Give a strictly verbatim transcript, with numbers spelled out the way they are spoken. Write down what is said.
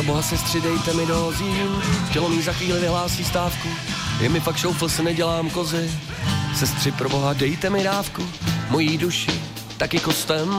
boha sestři, dejte mi dozín, tělo mý za chvíli vyhlásí stávku, je mi fakt šoufl, se nedělám kozy. Sestři, pro boha, dejte mi dávku, mojí duši taky kostem